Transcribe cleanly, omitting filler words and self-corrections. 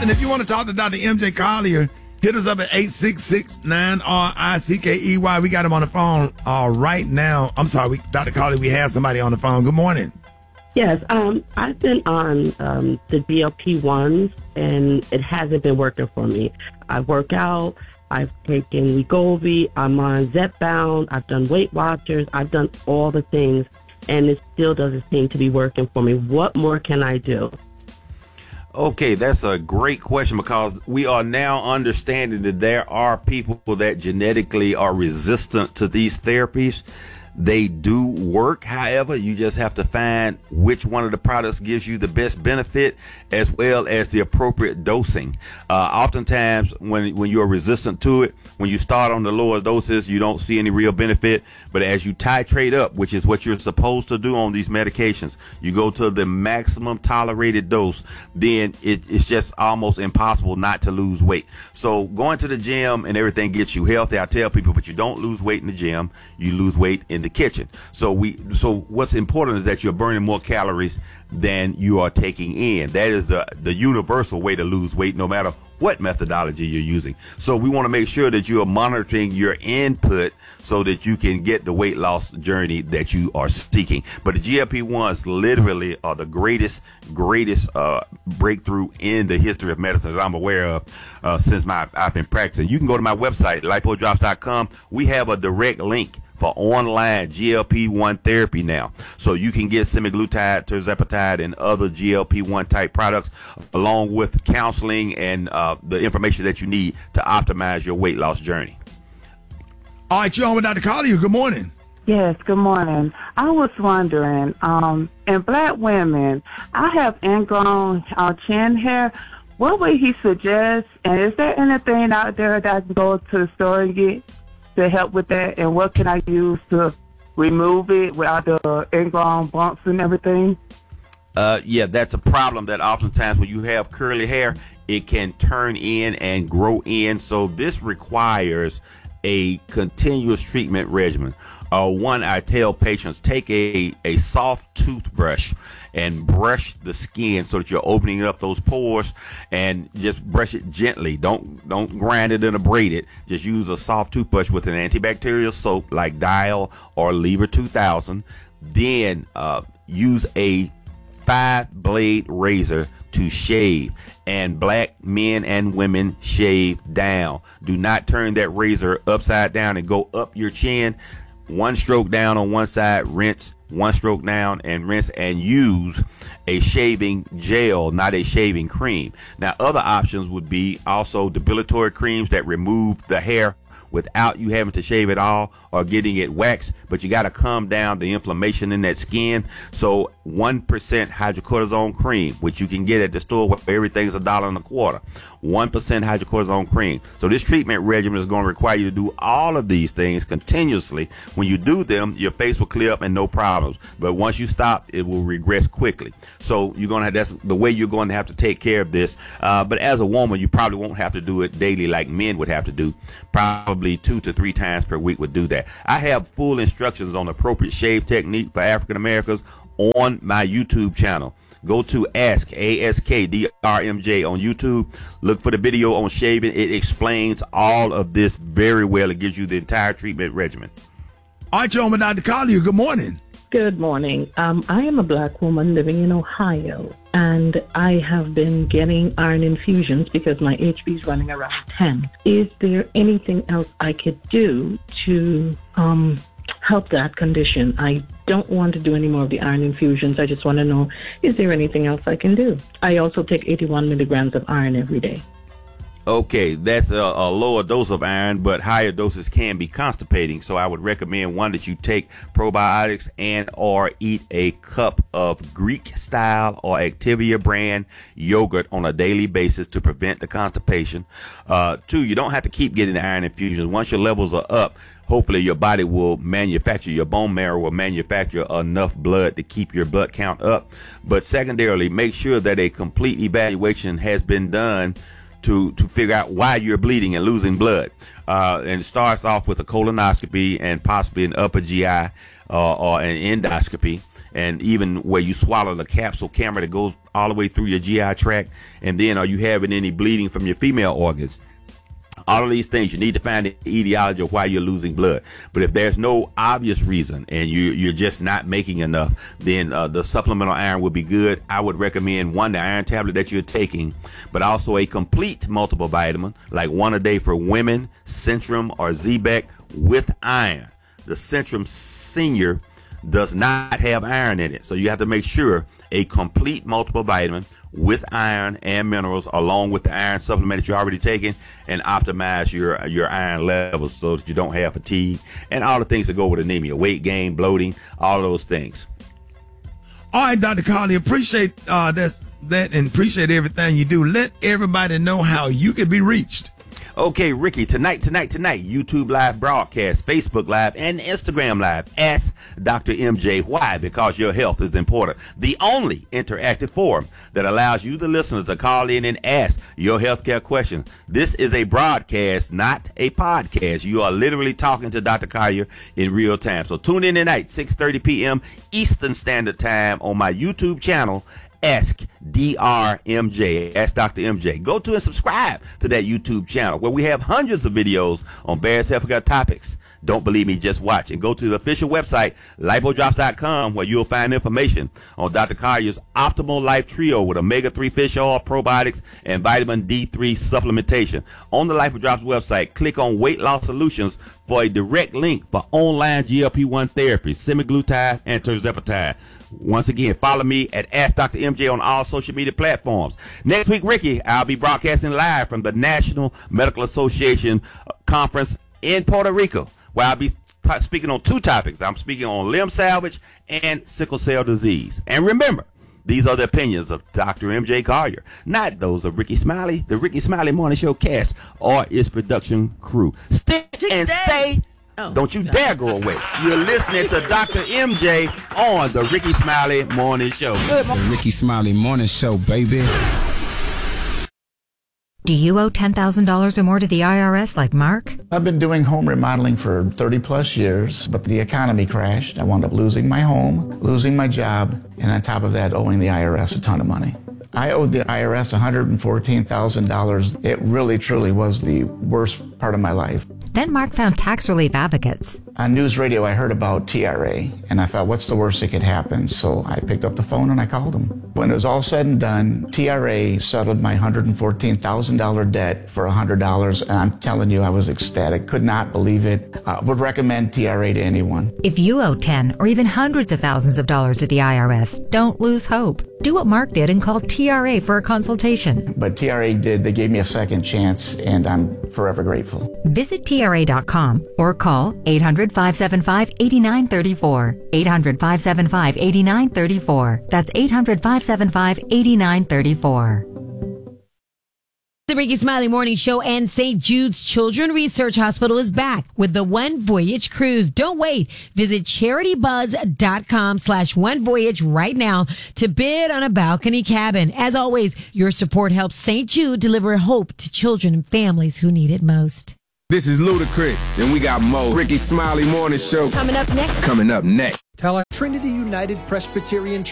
And if you want to talk to Dr. MJ Collier, hit us up at 866-9-RICKEY. We got him on the phone right now. I'm sorry, Dr. Collier, we have somebody on the phone. Good morning. Yes, I've been on the GLP-1s, and it hasn't been working for me. I work out. I've taken Wegovy. I'm on Zepbound. I've done Weight Watchers. I've done all the things, and it still doesn't seem to be working for me. What more can I do? Okay, that's a great question, because we are now understanding that there are people that genetically are resistant to these therapies. They do work. However, you just have to find which one of the products gives you the best benefit, as well as the appropriate dosing. Oftentimes, when you're resistant to it, when you start on the lower doses, you don't see any real benefit. But as you titrate up, which is what you're supposed to do on these medications, you go to the maximum tolerated dose, then it's just almost impossible not to lose weight. So going to the gym and everything gets you healthy. I tell people, but you don't lose weight in the gym, you lose weight in the kitchen. So what's important is that you're burning more calories than you are taking in. That is the universal way to lose weight, no matter what methodology you're using. So we want to make sure that you are monitoring your input so that you can get the weight loss journey that you are seeking. But the GLP-1s literally are the greatest breakthrough in the history of medicine that I'm aware of since I've been practicing. You can go to my website, lipodrops.com. We have a direct link for online GLP-1 therapy now. So you can get semaglutide, tirzepatide, and other GLP-1 type products, along with counseling and the information that you need to optimize your weight loss journey. All right, you're on with Dr. Collier. Good morning. Yes, good morning. I was wondering, in black women, I have ingrown chin hair. What would he suggest? And is there anything out there that I can go to the store and get to help with that? And what can I use to remove it without the ingrown bumps and everything? Yeah, that's a problem that oftentimes when you have curly hair, it can turn in and grow in. So this requires a continuous treatment regimen. One, I tell patients, take a soft toothbrush and brush the skin so that you're opening up those pores, and just brush it gently. Don't grind it and abrade it. Just use a soft toothbrush with an antibacterial soap like Dial or Lever 2000. Then use a 5-blade razor to shave. And black men and women shave down. Do not turn that razor upside down and go up your chin. One stroke down on one side, rinse. One stroke down and rinse, and use a shaving gel, not a shaving cream. Now, other options would be also depilatory creams that remove the hair without you having to shave it all or getting it waxed, but you got to calm down the inflammation in that skin. So 1% hydrocortisone cream, which you can get at the store where everything's $1.25. 1% hydrocortisone cream. So this treatment regimen is going to require you to do all of these things continuously. When you do them, your face will clear up and no problems. But once you stop, it will regress quickly. So you're going to have, that's the way you're going to have to take care of this. But as a woman, you probably won't have to do it daily like men would have to do. Probably 2 to 3 times per week would do that. I have full instructions on appropriate shave technique for African Americans on my YouTube channel. Go to AskDRMJ on YouTube. Look for the video on shaving. It explains all of this very well. It gives you the entire treatment regimen. All right, you're on with Dr. Collier. Good morning. Good morning. I am a black woman living in Ohio, and I have been getting iron infusions because my HB is running around 10. Is there anything else I could do to help that condition? I don't want to do any more of the iron infusions. I just want to know, is there anything else I can do? I also take 81 milligrams of iron every day. Okay, that's a lower dose of iron, but higher doses can be constipating. So I would recommend, one, that you take probiotics and or eat a cup of Greek style or Activia brand yogurt on a daily basis to prevent the constipation. 2, you don't have to keep getting the iron infusions. Once your levels are up, hopefully your body will manufacture, your bone marrow will manufacture enough blood to keep your blood count up. But secondarily, make sure that a complete evaluation has been done to figure out why you're bleeding and losing blood. And it starts off with a colonoscopy and possibly an upper GI or an endoscopy. and even where you swallow the capsule camera that goes all the way through your GI tract. And then are you having any bleeding from your female organs? All of these things, you need to find the etiology of why you're losing blood. But if there's no obvious reason and you're just not making enough, then the supplemental iron would be good. I would recommend the iron tablet that you're taking, but also a complete multiple vitamin, like one a day for women, Centrum or Z-Bec with iron. The Centrum Senior does not have iron in it, so you have to make sure a complete multiple vitamin with iron and minerals, along with the iron supplement that you're already taking, and optimize your iron levels so that you don't have fatigue and all the things that go with anemia, weight gain, bloating, all of those things. All right, Dr. Collier, appreciate that and appreciate everything you do. Let everybody know how you can be reached. Okay, Ricky, tonight, YouTube Live broadcast, Facebook Live, and Instagram Live. Ask Dr. MJ why, because your health is important. The only interactive forum that allows you, the listener, to call in and ask your healthcare questions. This is a broadcast, not a podcast. You are literally talking to Dr. Collier in real time. So tune in tonight, 6:30 p.m. Eastern Standard Time on my YouTube channel. Ask DRMJ. Ask Dr. MJ. Go to and subscribe to that YouTube channel where we have hundreds of videos on various healthcare topics. Don't believe me, just watch. And go to the official website, lipodrops.com, where you'll find information on Dr. Collier's Optimal Life Trio with omega-3 fish oil, probiotics, and vitamin D3 supplementation. On the Lipodrops website, click on Weight Loss Solutions for a direct link for online GLP-1 therapy, semaglutide, and tirzepatide. Once again, follow me at Ask Dr. MJ on all social media platforms. Next week, Ricky, I'll be broadcasting live from the National Medical Association Conference in Puerto Rico, where I'll be speaking on two topics. I'm speaking on limb salvage and sickle cell disease. And remember, these are the opinions of Dr. MJ Collier, not those of Ricky Smiley, the Ricky Smiley Morning Show cast, or its production crew. Stick and stay. Don't you dare go away. You're listening to Dr. MJ on the Ricky Smiley Morning Show. The Ricky Smiley Morning Show, baby. Do you owe $10,000 or more to the IRS like Mark? I've been doing home remodeling for 30 plus years, but the economy crashed. I wound up losing my home, losing my job, and on top of that, owing the IRS a ton of money. I owed the IRS $114,000. It really, truly was the worst part of my life. Then Mark found tax relief advocates. On news radio, I heard about TRA, and I thought, what's the worst that could happen? So I picked up the phone and I called them. When it was all said and done, TRA settled my $114,000 debt for $100, and I'm telling you, I was ecstatic. Could not believe it. Would recommend TRA to anyone. If you owe 10 or even hundreds of thousands of dollars to the IRS, don't lose hope. Do what Mark did and call TRA for a consultation. But TRA did. They gave me a second chance, and I'm forever grateful. Visit TRA.com or call 800-575-8934. 800-575-8934. That's 800-575-8934. The Ricky Smiley Morning Show and St. Jude's Children's Research Hospital is back with the One Voyage Cruise. Don't wait. Visit CharityBuzz.com/OneVoyage right now to bid on a balcony cabin. As always, your support helps St. Jude deliver hope to children and families who need it most. This is Ludacris, and we got more Ricky Smiley Morning Show Coming up next. Trinity United Presbyterian